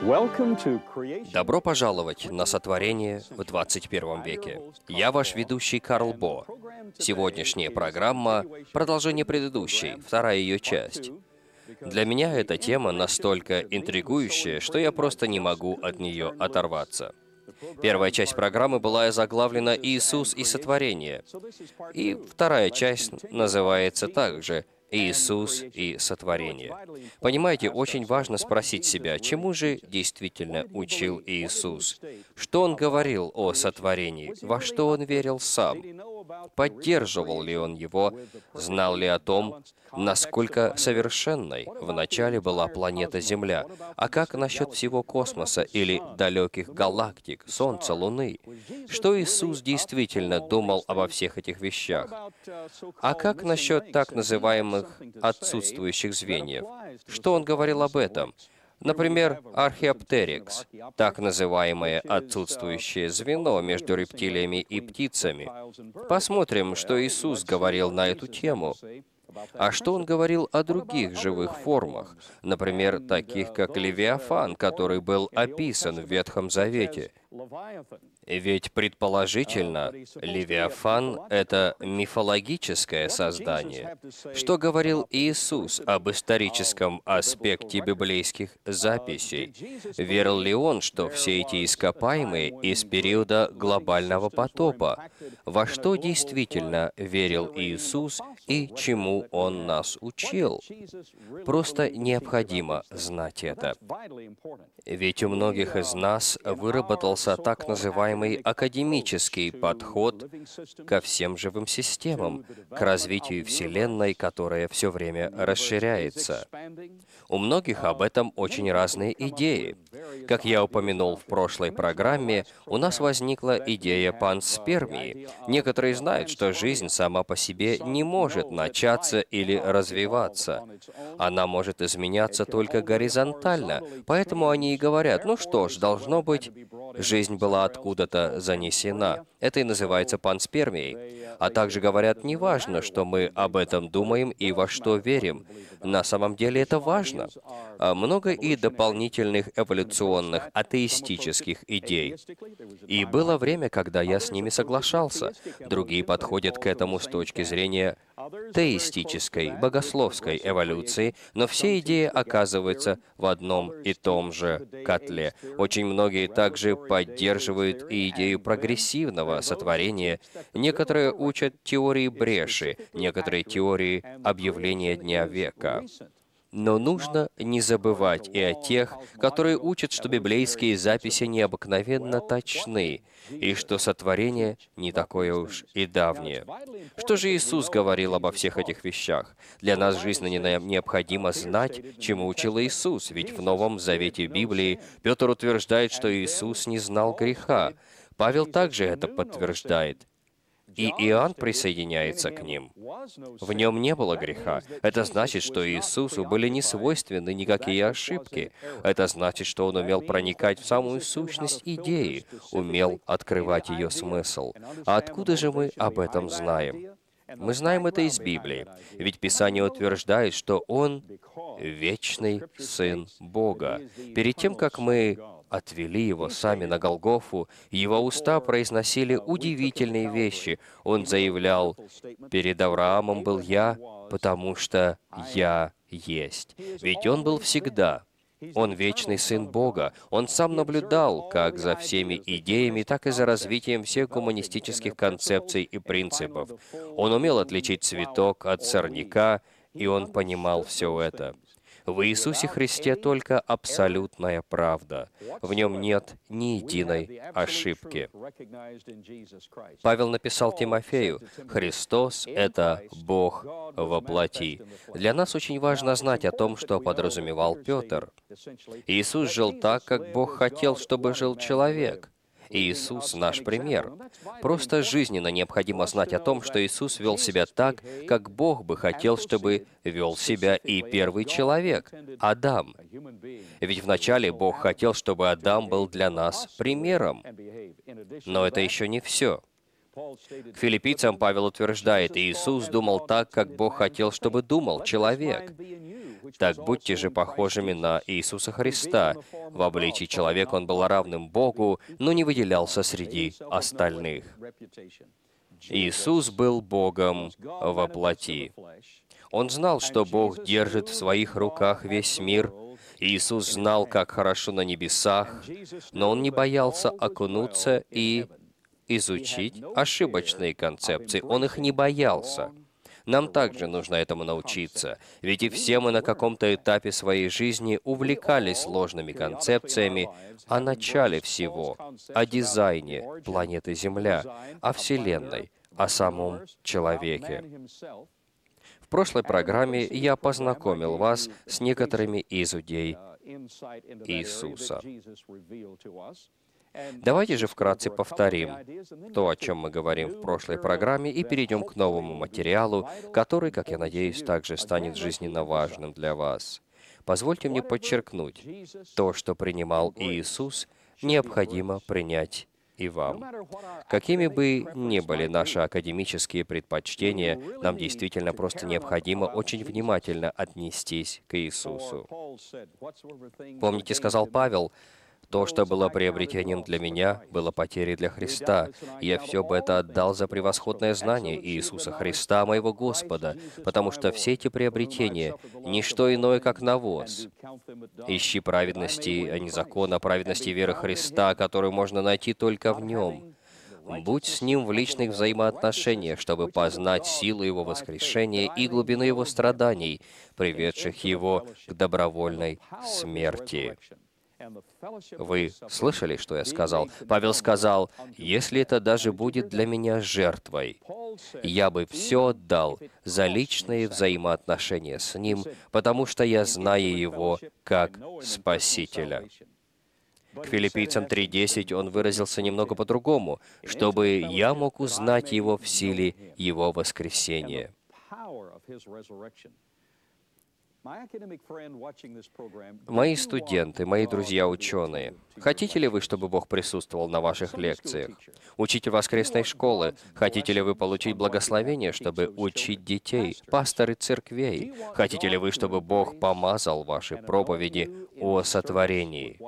Добро пожаловать на сотворение в 21 веке. Я ваш ведущий Карл Бо. Сегодняшняя программа — продолжение предыдущей, вторая ее часть. Для меня эта тема настолько интригующая, что я просто не могу от нее оторваться. Первая часть программы была озаглавлена «Иисус и сотворение», и вторая часть называется также «Иисус и сотворение». Понимаете, очень важно спросить себя, чему же действительно учил Иисус? Что Он говорил о сотворении? Во что Он верил сам? Поддерживал ли Он его? Знал ли о том, насколько совершенной вначале была планета Земля? А как насчет всего космоса или далеких галактик, Солнца, Луны? Что Иисус действительно думал обо всех этих вещах? А как насчет так называемых отсутствующих звеньев? Что Он говорил об этом? Например, археоптерикс, так называемое отсутствующее звено между рептилиями и птицами. Посмотрим, что Иисус говорил на эту тему. А что Он говорил о других живых формах, например, таких как Левиафан, который был описан в Ветхом Завете? Ведь, предположительно, Левиафан — это мифологическое создание. Что говорил Иисус об историческом аспекте библейских записей? Верил ли Он, что все эти ископаемые из периода глобального потопа? Во что действительно верил Иисус и чему Он нас учил? Просто необходимо знать это. Ведь у многих из нас выработался так называемый академический подход ко всем живым системам, к развитию Вселенной, которая все время расширяется. У многих об этом очень разные идеи. Как я упомянул в прошлой программе, у нас возникла идея панспермии. Некоторые знают, что жизнь сама по себе не может начаться или развиваться. Она может изменяться только горизонтально, поэтому они и говорят, ну что ж, должно быть, жизнь была откуда-то занесена. Это и называется панспермией. А также говорят, неважно, что мы об этом думаем и во что верим. На самом деле это важно. Много и дополнительных эволюционных атеистических идей. И было время, когда я с ними соглашался. Другие подходят к этому с точки зрения теистической, богословской эволюции, но все идеи оказываются в одном и том же котле. Очень многие также поддерживают и идею прогрессивного сотворения. Некоторые учат теории бреши, некоторые теории объявления дня века. Но нужно не забывать и о тех, которые учат, что библейские записи необыкновенно точны, и что сотворение не такое уж и давнее. Что же Иисус говорил обо всех этих вещах? Для нас жизненно необходимо знать, чему учил Иисус, ведь в Новом Завете Библии Петр утверждает, что Иисус не знал греха. Павел также это подтверждает. И Иоанн присоединяется к ним. В нем не было греха. Это значит, что Иисусу были не свойственны никакие ошибки. Это значит, что Он умел проникать в самую сущность идеи, умел открывать ее смысл. А откуда же мы об этом знаем? Мы знаем это из Библии, ведь Писание утверждает, что Он — вечный Сын Бога. Перед тем, как мы отвели Его сами на Голгофу, Его уста произносили удивительные вещи. Он заявлял: «Перед Авраамом был я, потому что я есть». Ведь Он был всегда. Он вечный Сын Бога. Он сам наблюдал как за всеми идеями, так и за развитием всех гуманистических концепций и принципов. Он умел отличить цветок от сорняка, и он понимал все это. В Иисусе Христе только абсолютная правда. В Нем нет ни единой ошибки. Павел написал Тимофею: «Христос — это Бог во плоти». Для нас очень важно знать о том, что подразумевал Петр. Иисус жил так, как Бог хотел, чтобы жил человек. Иисус — наш пример. Просто жизненно необходимо знать о том, что Иисус вел себя так, как Бог бы хотел, чтобы вел себя и первый человек — Адам. Ведь вначале Бог хотел, чтобы Адам был для нас примером. Но это еще не все. К филиппийцам Павел утверждает: «Иисус думал так, как Бог хотел, чтобы думал человек». Так будьте же похожими на Иисуса Христа. В обличии человека Он был равным Богу, но не выделялся среди остальных. Иисус был Богом во плоти. Он знал, что Бог держит в своих руках весь мир. Иисус знал, как хорошо на небесах, но Он не боялся окунуться и изучить ошибочные концепции. Он их не боялся. Нам также нужно этому научиться, ведь и все мы на каком-то этапе своей жизни увлекались ложными концепциями о начале всего, о дизайне планеты Земля, о Вселенной, о самом человеке. В прошлой программе я познакомил вас с некоторыми из идей Иисуса. Давайте же вкратце повторим то, о чем мы говорим в прошлой программе, и перейдем к новому материалу, который, как я надеюсь, также станет жизненно важным для вас. Позвольте мне подчеркнуть, то, что принимал Иисус, необходимо принять и вам. Какими бы ни были наши академические предпочтения, нам действительно просто необходимо очень внимательно отнестись к Иисусу. Помните, сказал Павел, «То, что было приобретением для меня, было потерей для Христа. Я все бы это отдал за превосходное знание Иисуса Христа, моего Господа, потому что все эти приобретения — ничто иное, как навоз. Ищи праведности, а не закона, праведности веры Христа, которую можно найти только в Нем. Будь с Ним в личных взаимоотношениях, чтобы познать силу Его воскрешения и глубину Его страданий, приведших Его к добровольной смерти». Вы слышали, что я сказал? Павел сказал, «Если это даже будет для меня жертвой, я бы все отдал за личные взаимоотношения с Ним, потому что я знаю Его как Спасителя». К Филиппийцам 3:10 он выразился немного по-другому, «чтобы я мог узнать Его в силе Его воскресения». Мои студенты, мои друзья-ученые, хотите ли вы, чтобы Бог присутствовал на ваших лекциях? Учитель воскресной школы, хотите ли вы получить благословение, чтобы учить детей? Пасторы церквей, хотите ли вы, чтобы Бог помазал ваши проповеди о сотворении?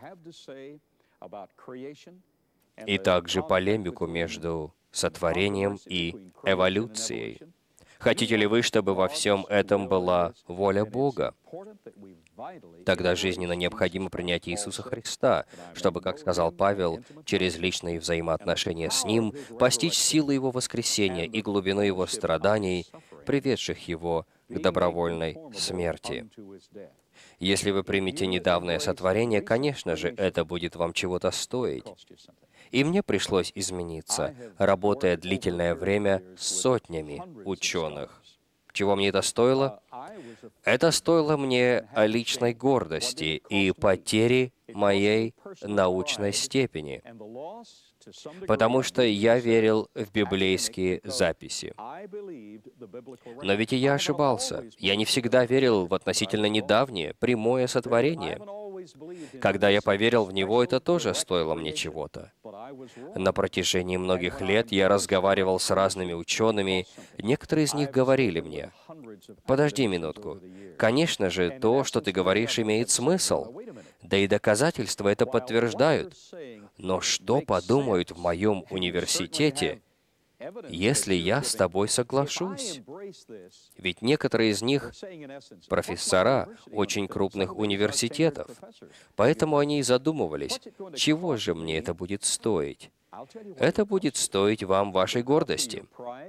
И также полемику между сотворением и эволюцией. Хотите ли вы, чтобы во всем этом была воля Бога? Тогда жизненно необходимо принять Иисуса Христа, чтобы, как сказал Павел, через личные взаимоотношения с Ним постичь силу Его воскресения и глубину Его страданий, приведших Его к добровольной смерти. Если вы примете недавнее сотворение, конечно же, это будет вам чего-то стоить. И мне пришлось измениться, работая длительное время с сотнями ученых. Чего мне это стоило? Это стоило мне личной гордости и потери моей научной степени, потому что я верил в библейские записи. Но ведь и я ошибался. Я не всегда верил в относительно недавнее, прямое сотворение. Когда я поверил в него, это тоже стоило мне чего-то. На протяжении многих лет я разговаривал с разными учеными. Некоторые из них говорили мне, «Подожди минутку. Конечно же, то, что ты говоришь, имеет смысл. Да и доказательства это подтверждают. Но что подумают в моем университете, если я с тобой соглашусь?» Ведь некоторые из них — профессора очень крупных университетов. Поэтому они и задумывались, чего же мне это будет стоить? Это будет стоить вам вашей гордости.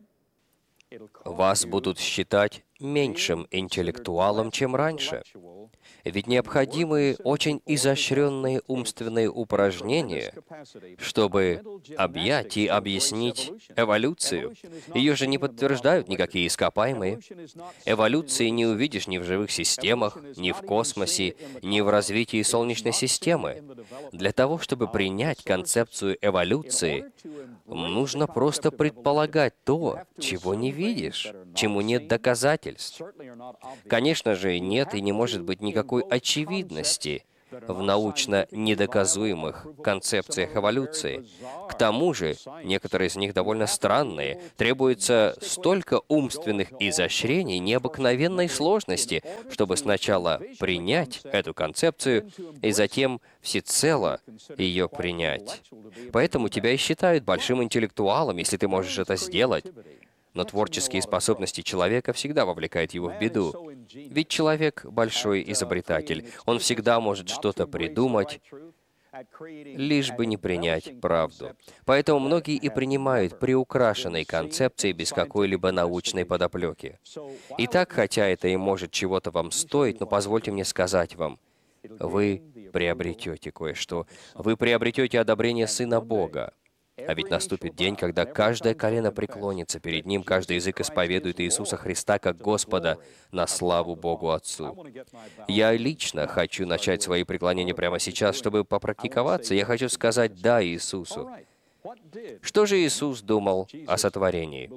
Вас будут считать меньшим интеллектуалом, чем раньше. Ведь необходимы очень изощренные умственные упражнения, чтобы объять и объяснить эволюцию. Ее же не подтверждают никакие ископаемые. Эволюции не увидишь ни в живых системах, ни в космосе, ни в развитии Солнечной системы. Для того, чтобы принять концепцию эволюции, нужно просто предполагать то, чего не видишь, чему нет доказательств. Конечно же, нет и не может быть никакой очевидности в научно недоказуемых концепциях эволюции. К тому же, некоторые из них довольно странные. Требуется столько умственных изощрений необыкновенной сложности, чтобы сначала принять эту концепцию и затем всецело ее принять. Поэтому тебя и считают большим интеллектуалом, если ты можешь это сделать. Но творческие способности человека всегда вовлекают его в беду. Ведь человек — большой изобретатель. Он всегда может что-то придумать, лишь бы не принять правду. Поэтому многие и принимают приукрашенные концепции без какой-либо научной подоплеки. Итак, хотя это и может чего-то вам стоить, но позвольте мне сказать вам, вы приобретете кое-что. Вы приобретете одобрение Сына Бога. А ведь наступит день, когда каждое колено преклонится перед Ним, каждый язык исповедует Иисуса Христа как Господа на славу Богу Отцу. Я лично хочу начать свои преклонения прямо сейчас, чтобы попрактиковаться. Я хочу сказать «да» Иисусу. Что же Иисус думал о сотворении?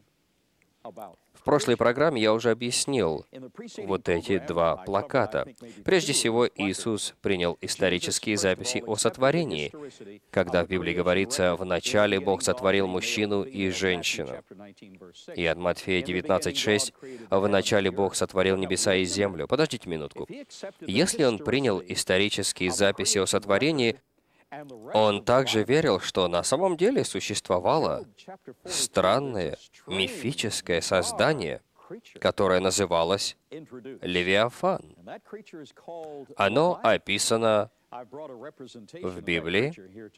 В прошлой программе я уже объяснил вот эти два плаката. Прежде всего, Иисус принял исторические записи о сотворении, когда в Библии говорится «В начале Бог сотворил мужчину и женщину». И от Матфея 19:6 «В начале Бог сотворил небеса и землю». Подождите минутку. Если он принял исторические записи о сотворении, он также верил, что на самом деле существовало странное, мифическое создание, которое называлось Левиафан. Оно описано в Библии,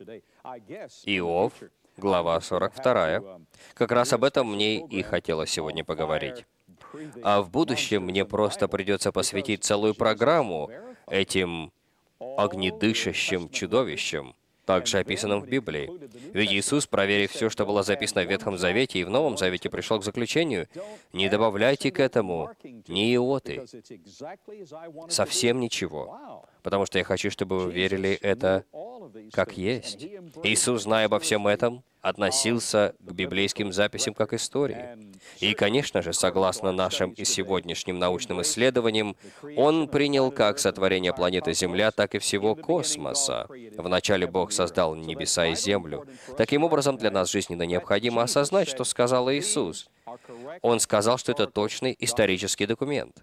Иов, глава 42. Как раз об этом мне и хотелось сегодня поговорить. А в будущем мне просто придется посвятить целую программу этим огнедышащим чудовищем, также описанным в Библии. Ведь Иисус, проверив все, что было записано в Ветхом Завете и в Новом Завете, пришел к заключению: не добавляйте к этому ни иоты, совсем ничего, потому что я хочу, чтобы вы верили это как есть. Иисус, зная обо всем этом, относился к библейским записям как истории. И, конечно же, согласно нашим и сегодняшним научным исследованиям, он принял как сотворение планеты Земля, так и всего космоса. Вначале Бог создал небеса и землю. Таким образом, для нас жизненно необходимо осознать, что сказал Иисус. Он сказал, что это точный исторический документ.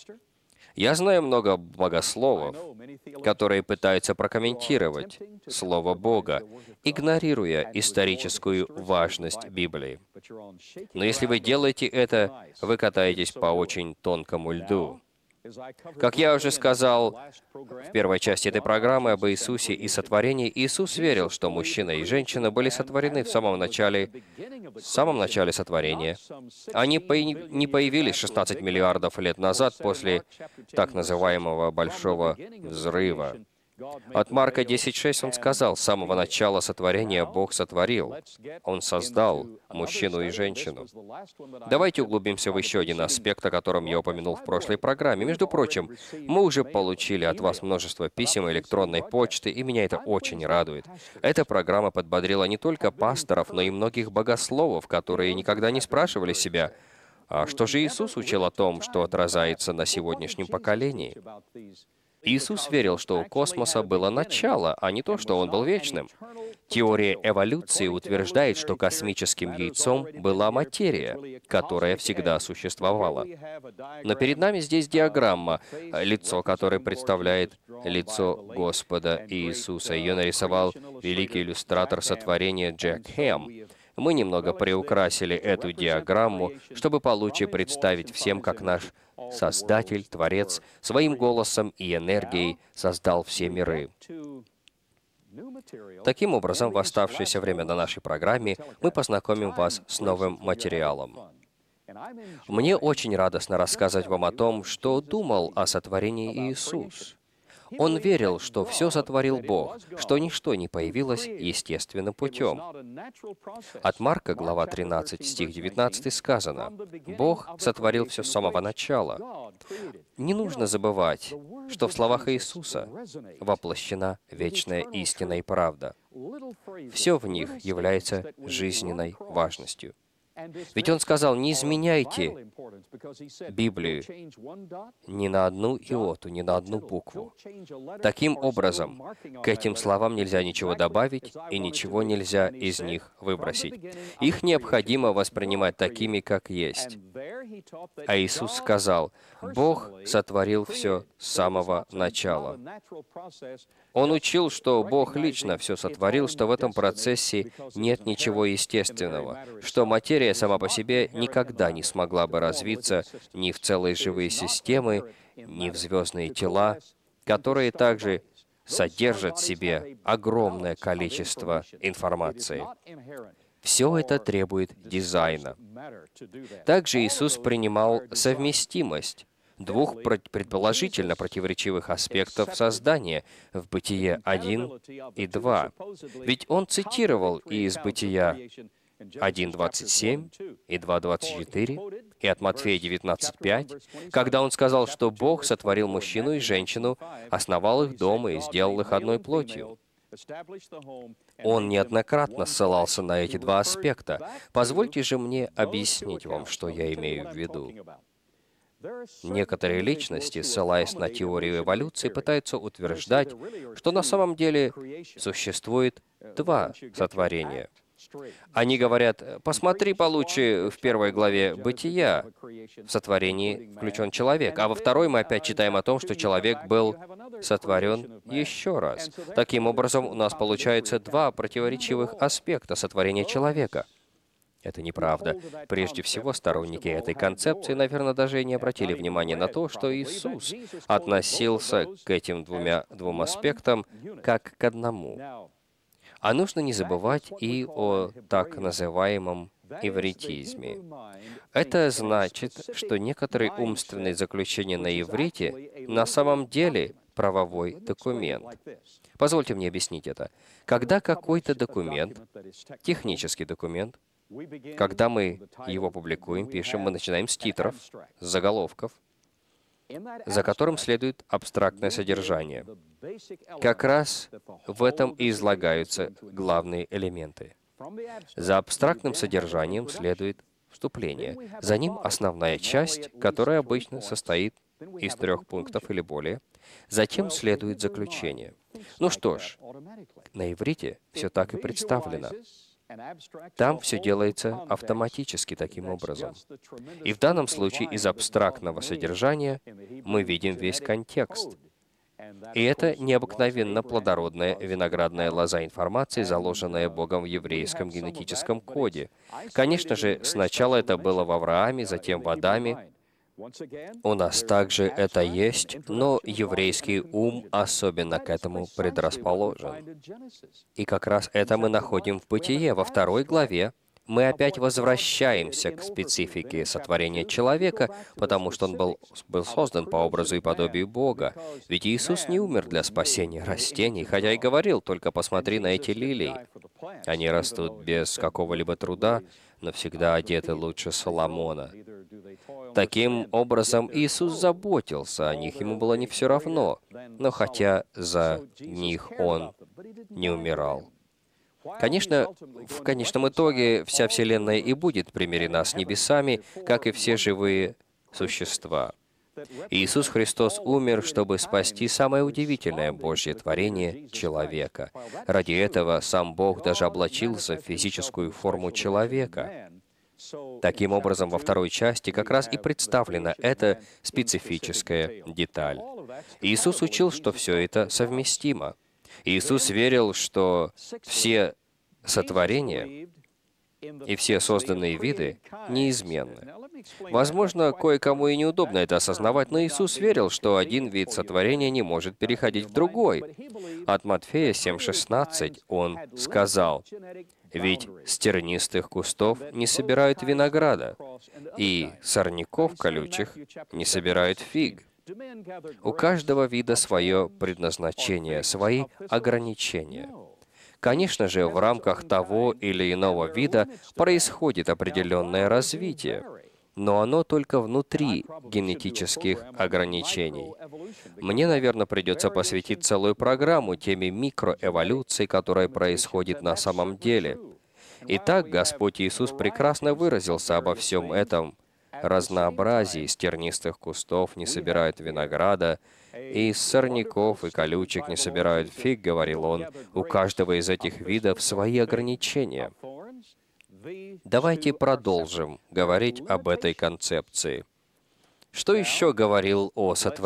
Я знаю много богословов, которые пытаются прокомментировать Слово Бога, игнорируя историческую важность Библии. Но если вы делаете это, вы катаетесь по очень тонкому льду. Как я уже сказал в первой части этой программы об Иисусе и сотворении, Иисус верил, что мужчина и женщина были сотворены в самом начале сотворения. Они не появились 16 миллиардов лет назад после так называемого Большого Взрыва. От Марка 10:6 он сказал: «С самого начала сотворения Бог сотворил». Он создал мужчину и женщину. Давайте углубимся в еще один аспект, о котором я упомянул в прошлой программе. Между прочим, мы уже получили от вас множество писем и электронной почты, и меня это очень радует. Эта программа подбодрила не только пасторов, но и многих богословов, которые никогда не спрашивали себя: а что же Иисус учил о том, что отражается на сегодняшнем поколении? Иисус верил, что у космоса было начало, а не то, что он был вечным. Теория эволюции утверждает, что космическим яйцом была материя, которая всегда существовала. Но перед нами здесь диаграмма, лицо которой представляет лицо Господа Иисуса. Ее нарисовал великий иллюстратор сотворения Джек Хэм. Мы немного приукрасили эту диаграмму, чтобы получше представить всем, как наш Создатель, Творец, своим голосом и энергией создал все миры. Таким образом, в оставшееся время на нашей программе мы познакомим вас с новым материалом. Мне очень радостно рассказывать вам о том, что думал о сотворении Иисус. Он верил, что все сотворил Бог, что ничто не появилось естественным путем. От Марка, глава 13, стих 19 сказано: «Бог сотворил все с самого начала». Не нужно забывать, что в словах Иисуса воплощена вечная истина и правда. Все в них является жизненной важностью. Ведь Он сказал: «Не изменяйте Библию ни на одну иоту, ни на одну букву. Таким образом, к этим словам нельзя ничего добавить, и ничего нельзя из них выбросить. Их необходимо воспринимать такими, как есть. А Иисус сказал, Бог сотворил все с самого начала. Он учил, что Бог лично все сотворил, что в этом процессе нет ничего естественного, что материя сама по себе никогда не смогла бы развиться ни в целые живые системы, ни в звездные тела, которые также содержат в себе огромное количество информации. Все это требует дизайна. Также Иисус принимал совместимость двух предположительно противоречивых аспектов создания в Бытие 1 и 2. Ведь Он цитировал и из Бытия 1.27 и 2.24, и от Матфея 19.5, когда Он сказал, что Бог сотворил мужчину и женщину, основал их дом и сделал их одной плотью. Он неоднократно ссылался на эти два аспекта. Позвольте же мне объяснить вам, что я имею в виду. Некоторые личности, ссылаясь на теорию эволюции, пытаются утверждать, что на самом деле существует два сотворения. Они говорят, посмотри получше в первой главе Бытия, в сотворении включен человек, а во второй мы опять читаем о том, что человек был сотворен еще раз. Таким образом, у нас получается два противоречивых аспекта сотворения человека. Это неправда. Прежде всего, сторонники этой концепции, наверное, даже и не обратили внимания на то, что Иисус относился к этим двум аспектам как к одному. А нужно не забывать и о так называемом ивритизме. Это значит, что некоторые умственные заключения на иврите на самом деле правовой документ. Позвольте мне объяснить это. Когда какой-то документ, технический документ, когда мы его публикуем, пишем, мы начинаем с титров, с заголовков, за которым следует абстрактное содержание. Как раз в этом и излагаются главные элементы. За абстрактным содержанием следует вступление. За ним основная часть, которая обычно состоит из 3 пунктов или более. Затем следует заключение. Ну что ж, на иврите все так и представлено. Там все делается автоматически таким образом. И в данном случае из абстрактного содержания мы видим весь контекст. И это необыкновенно плодородная виноградная лоза информации, заложенная Богом в еврейском генетическом коде. Конечно же, сначала это было в Аврааме, затем в Адаме. У нас также это есть, но еврейский ум особенно к этому предрасположен. И как раз это мы находим в Бытие, во 2 главе. Мы опять возвращаемся к специфике сотворения человека, потому что он был создан по образу и подобию Бога. Ведь Иисус не умер для спасения растений, хотя и говорил, только посмотри на эти лилии. Они растут без какого-либо труда, но всегда одеты лучше Соломона. Таким образом, Иисус заботился о них, ему было не все равно, но хотя за них Он не умирал. Конечно, в конечном итоге вся Вселенная и будет примирена с небесами, как и все живые существа. Иисус Христос умер, чтобы спасти самое удивительное Божье творение — человека. Ради этого сам Бог даже облачился в физическую форму человека. Таким образом, во 2 части как раз и представлена эта специфическая деталь. Иисус учил, что все это совместимо. Иисус верил, что все сотворения и все созданные виды неизменны. Возможно, кое-кому и неудобно это осознавать, но Иисус верил, что один вид сотворения не может переходить в другой. От Матфея 7:16 Он сказал, «Ведь с тернистых кустов не собирают винограда, и сорняков колючих не собирают фиг». У каждого вида свое предназначение, свои ограничения. Конечно же, в рамках того или иного вида происходит определенное развитие, но оно только внутри генетических ограничений. Мне, наверное, придется посвятить целую программу теме микроэволюции, которая происходит на самом деле. Итак, Господь Иисус прекрасно выразился обо всем этом разнообразии из тернистых кустов не собирают винограда, и из сорняков и колючек не собирают фиг, говорил он. У каждого из этих видов свои ограничения. Давайте продолжим говорить об этой концепции. Что еще говорил о сотворении